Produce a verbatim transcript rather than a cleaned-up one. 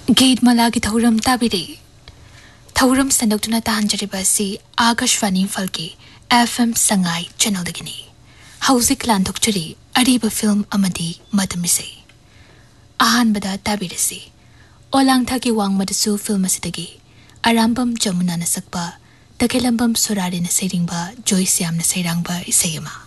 Gate malagi thauram tabiri. Thauram sandokuna tahanjaribasi Akashvani Falki F M Sangai channel dagini. Hauzik landokchuri ariba film amadi matamise. Ahan bada tabirasi. Olang thaki wang madasu film asidagi. Arambam Jamuna nasakba. Takilambam Surari na sayringba Joyce Yam na sayrangba isayama.